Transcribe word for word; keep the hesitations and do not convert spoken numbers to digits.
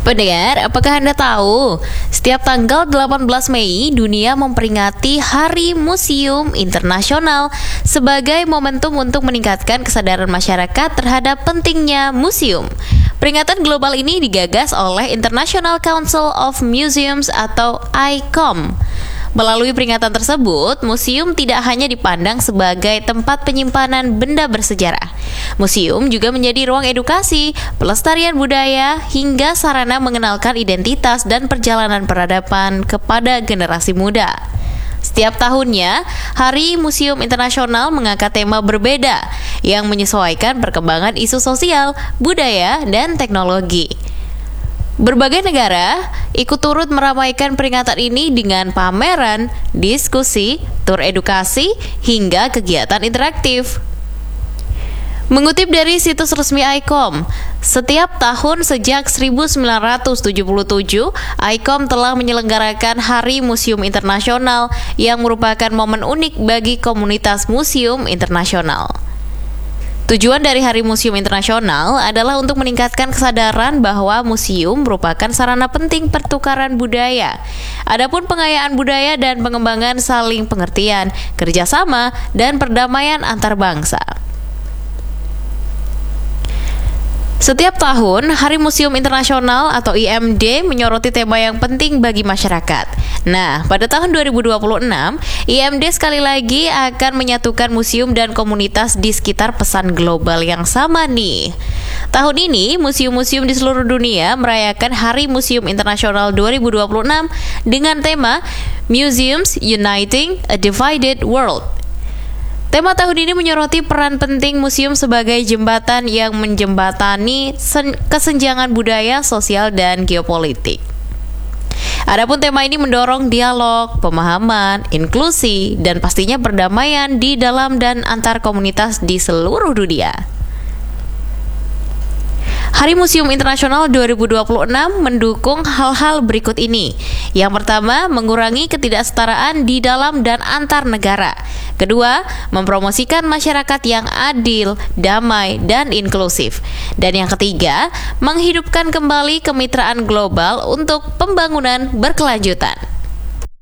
Pendengar, apakah Anda tahu? Setiap tanggal delapan belas Mei, dunia memperingati Hari Museum Internasional sebagai momentum untuk meningkatkan kesadaran masyarakat terhadap pentingnya museum. Peringatan global ini digagas oleh International Council of Museums atau I C O M. Melalui peringatan tersebut, museum tidak hanya dipandang sebagai tempat penyimpanan benda bersejarah. Museum juga menjadi ruang edukasi, pelestarian budaya, hingga sarana mengenalkan identitas dan perjalanan peradaban kepada generasi muda. Setiap tahunnya, Hari Museum Internasional mengangkat tema berbeda yang menyesuaikan perkembangan isu sosial, budaya, dan teknologi. Berbagai negara ikut turut meramaikan peringatan ini dengan pameran, diskusi, tur edukasi, hingga kegiatan interaktif. Mengutip dari situs resmi I C O M, setiap tahun sejak seribu sembilan ratus tujuh puluh tujuh, I C O M telah menyelenggarakan Hari Museum Internasional yang merupakan momen unik bagi komunitas museum internasional. Tujuan dari Hari Museum Internasional adalah untuk meningkatkan kesadaran bahwa museum merupakan sarana penting pertukaran budaya. Adapun pengayaan budaya dan pengembangan saling pengertian, kerjasama, dan perdamaian antar bangsa. Setiap tahun, Hari Museum Internasional atau I M D menyoroti tema yang penting bagi masyarakat. Nah, pada tahun dua ribu dua puluh enam, I M D sekali lagi akan menyatukan museum dan komunitas di sekitar pesan global yang sama nih. Tahun ini, museum-museum di seluruh dunia merayakan Hari Museum Internasional dua ribu dua puluh enam dengan tema Museums Uniting a Divided World. Tema tahun ini menyoroti peran penting museum sebagai jembatan yang menjembatani kesenjangan budaya, sosial, dan geopolitik. Adapun tema ini mendorong dialog, pemahaman, inklusi, dan pastinya perdamaian di dalam dan antar komunitas di seluruh dunia. Hari Museum Internasional dua ribu dua puluh enam mendukung hal-hal berikut ini. Yang pertama, mengurangi ketidaksetaraan di dalam dan antar negara. Kedua, mempromosikan masyarakat yang adil, damai, dan inklusif. Dan yang ketiga, menghidupkan kembali kemitraan global untuk pembangunan berkelanjutan.